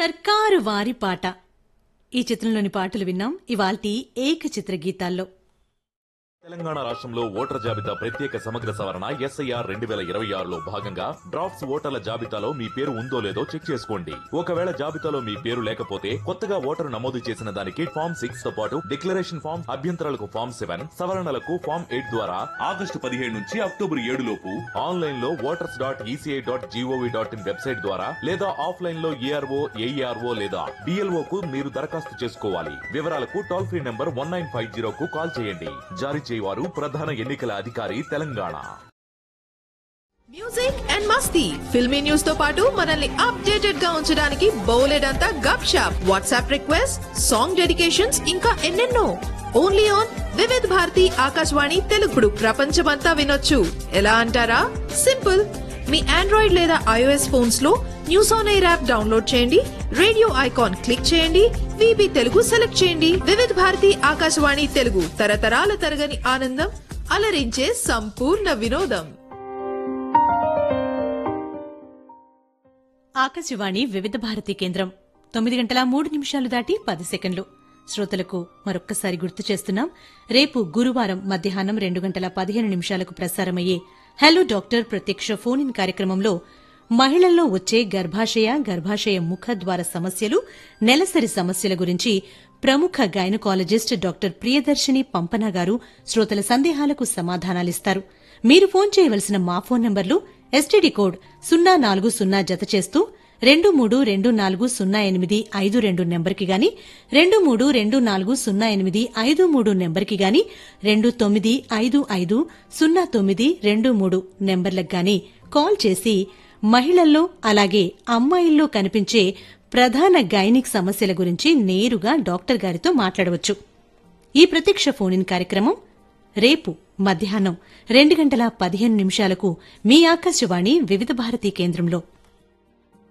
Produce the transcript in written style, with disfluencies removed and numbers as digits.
సర్కారు వారి పాట ఈ చిత్రంలోని పాటలు విన్నాం ఇవాల్టి ఏకచిత్ర గీతాల్లో. తెలంగాణ రాష్ట్రంలో ఓటర్ జాబితా ప్రత్యేక సమగ్ర సవరణ SIR 2026లో భాగంగా డ్రాఫ్ట్స్ ఓటర్ల జాబితాలో మీ పేరు ఉందో లేదో చెక్ చేసుకోండి. ఒకవేళ జాబితాలో మీ పేరు లేకపోతే కొత్తగా ఓటరు నమోదు చేసిన దానికి ఫామ్ 6 తో పాటు డిక్లరేషన్ ఫామ్, అభ్యంతరాలకు ఫామ్ 7, సవరణలకు ఫామ్ 8 ద్వారా ఆగస్టు 15 నుంచి అక్టోబర్ 7 లోపు ఆన్లైన్ లో voters.eci.gov.in వెబ్సైట్ ద్వారా లేదా ఆఫ్లైన్ లో ARO, AERO లేదా BLO కు మీరు దరఖాస్తు చేసుకోవాలి. వివరాలకు టోల్ ఫ్రీ నంబర్ 1950 కు కాల్ చేయండి. జారీ చేయవారు ప్రధాన ఎన్నికల అధికారి Telangana. Music and Masti filmy news తో పాటు మనల్ని అప్డేటెడ్ గా ఉంచడానికి బోలెడంతా గప్ shop, WhatsApp request, song dedications ఇంకా ఎన్నెన్నో. ఓన్లీ ఆన్ వివిధ్ భారతి ఆకాశవాణి తెలుగుడు ప్రపంచమంతా వినొచ్చు. ఎలా అంటారా? సింపుల్. మీ ఆండ్రాయిడ్ లేదా iOS ఫోన్స్ లో news on air app download చేయండి, రేడియో ఐకాన్ క్లిక్ చేయండి, విబి తెలుగు సెలెక్ట్ చేయండి. వివిధ్ భారతి ఆకాశవాణి తెలుగు తరతరాల తరగని ఆనందం, అలరించే సంపూర్ణ వినోదం. ఆకాశవాణి వివిధ భారతి కేంద్రం 9:03 దాటి 10 సెకండ్లు. శ్రోతలకు మరొక్కసారి గుర్తు చేస్తున్నాం, రేపు గురువారం మధ్యాహ్నం 2:15 ప్రసారమయ్యే హలో డాక్టర్ ప్రత్యక్ష ఫోన్ ఇన్ కార్యక్రమంలో మహిళల్లో వచ్చే గర్భాశయ ముఖద్వార సమస్యలు, నెలసరి సమస్యల గురించి ప్రముఖ గైనకాలజిస్ట్ డాక్టర్ ప్రియదర్శిని పంపన గారు శ్రోతల సందేహాలకు సమాధానాలిస్తారు. మీరు ఫోన్ చేయవలసిన మా ఫోన్ నంబర్లు STD కోడ్ 040 జత చేస్తూ 23240852 నెంబర్కి గాని, 23240853 నెంబర్కి గాని, 29550923 నెంబర్లకు గాని కాల్ చేసి మహిళల్లో అలాగే అమ్మాయిల్లో కనిపించే ప్రధాన గైనిక్ సమస్యల గురించి నేరుగా డాక్టర్ గారితో మాట్లాడవచ్చు. ఈ ప్రత్యక్ష ఫోన్ ఇన్ కార్యక్రమం రేపు మధ్యాహ్నం 2:15 మీ ఆకాశవాణి వివిధ భారతి కేంద్రంలో.